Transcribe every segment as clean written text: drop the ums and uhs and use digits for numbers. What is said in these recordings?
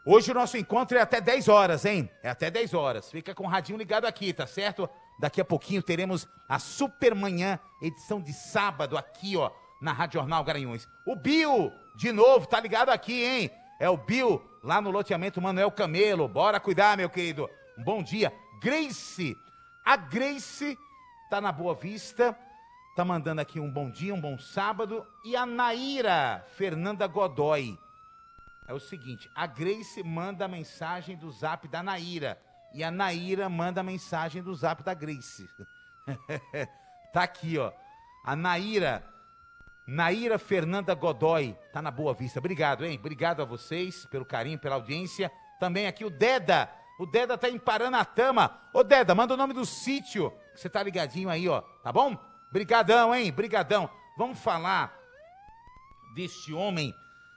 Hoje o nosso encontro é até 10 horas, hein? É até 10 horas. Fica com o radinho ligado aqui, tá certo? Daqui a pouquinho teremos a Supermanhã, edição de sábado, aqui, ó, na Rádio Jornal Garanhuns. O Bill, de novo, tá ligado aqui, hein? É o Bill, lá no loteamento Manuel Camelo. Bora cuidar, meu querido. Um bom dia. Grace. A Grace tá na Boa Vista, tá mandando aqui um bom dia, um bom sábado. E a Naira Fernanda Godoy. É o seguinte, a Grace manda a mensagem do zap da Naira. E a Naira manda a mensagem do zap da Grace. Tá aqui, ó. A Naira Fernanda Godoy, tá na Boa Vista. Obrigado, hein? Obrigado a vocês pelo carinho, pela audiência. Também aqui o Deda. O Deda tá em Paranatama. Ô, Deda, manda o nome do sítio, que você tá ligadinho aí, ó. Tá bom? Brigadão, hein? Brigadão. Vamos falar deste homem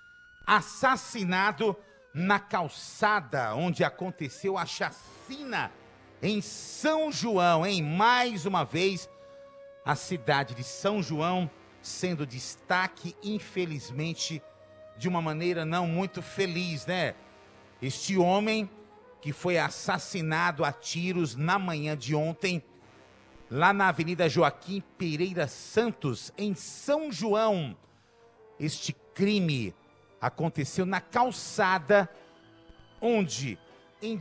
assassinado na calçada onde aconteceu a chacina em São João, hein? Mais uma vez, a cidade de São João sendo destaque, infelizmente, de uma maneira não muito feliz, né? Este homem que foi assassinado a tiros na manhã de ontem, lá na Avenida Joaquim Pereira Santos, em São João. Este crime aconteceu na calçada onde, em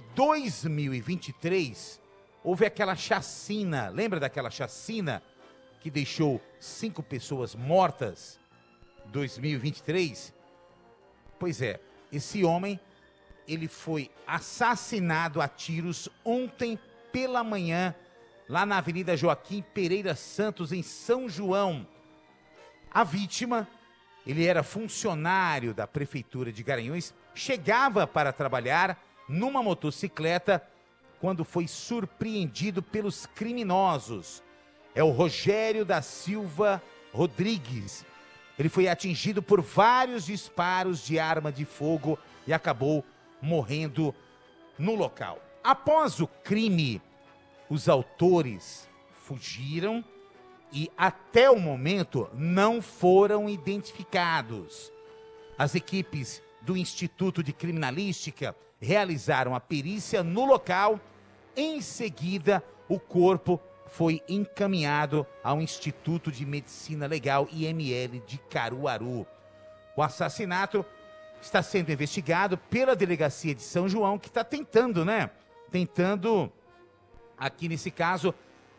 2023, houve aquela chacina. Lembra daquela chacina que deixou 5 pessoas mortas? 2023? Pois é, esse homem, ele foi assassinado a tiros ontem pela manhã, lá na Avenida Joaquim Pereira Santos, em São João. A vítima, ele era funcionário da Prefeitura de Garanhuns, chegava para trabalhar numa motocicleta quando foi surpreendido pelos criminosos. É o Rogério da Silva Rodrigues. Ele foi atingido por vários disparos de arma de fogo e acabou morrendo no local. Após o crime, os autores fugiram e até o momento não foram identificados. As equipes do Instituto de Criminalística realizaram a perícia no local. Em seguida, o corpo foi encaminhado ao Instituto de Medicina Legal IML de Caruaru. O assassinato está sendo investigado pela Delegacia de São João, que está tentando, aqui nesse caso,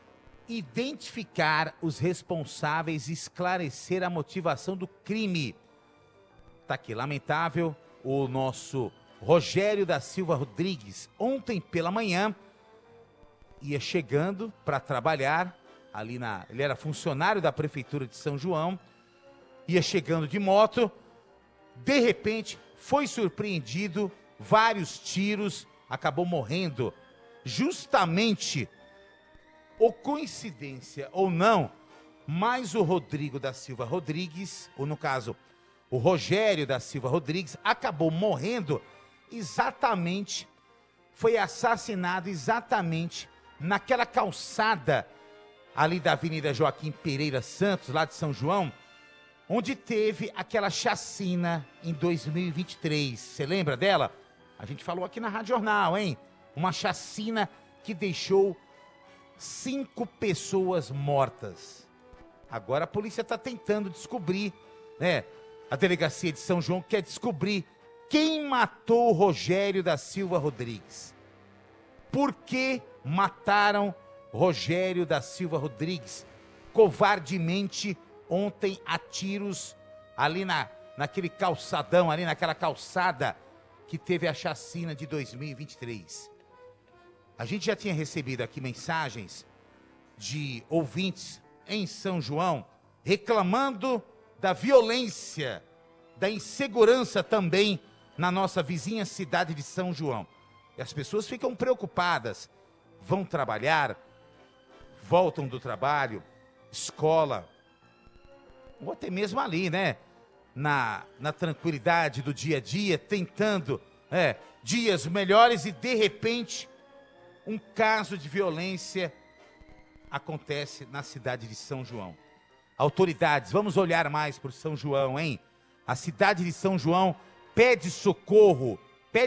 identificar os responsáveis e esclarecer a motivação do crime. Tá aqui, lamentável, o nosso Rogério da Silva Rodrigues, ontem pela manhã, ia chegando para trabalhar, ele era funcionário da Prefeitura de São João, ia chegando de moto, de repente foi surpreendido, vários tiros, acabou morrendo, justamente, ou coincidência ou não, mas o Rodrigo da Silva Rodrigues, ou no caso, o Rogério da Silva Rodrigues, acabou morrendo exatamente, foi assassinado exatamente naquela calçada ali da Avenida Joaquim Pereira Santos, lá de São João, onde teve aquela chacina em 2023. Você lembra dela? A gente falou aqui na Rádio Jornal, hein? Uma chacina que deixou 5 pessoas mortas. Agora a polícia está tentando descobrir, né? A Delegacia de São João quer descobrir quem matou o Rogério da Silva Rodrigues. Por que mataram Rogério da Silva Rodrigues covardemente ontem a tiros ali naquele calçadão, ali naquela calçada que teve a chacina de 2023. A gente já tinha recebido aqui mensagens de ouvintes em São João reclamando da violência, da insegurança também na nossa vizinha cidade de São João. E as pessoas ficam preocupadas, vão trabalhar, voltam do trabalho, escola, ou até mesmo ali, né? Na tranquilidade do dia a dia, tentando dias melhores e de repente um caso de violência acontece na cidade de São João. Autoridades, vamos olhar mais por São João, hein? A cidade de São João pede socorro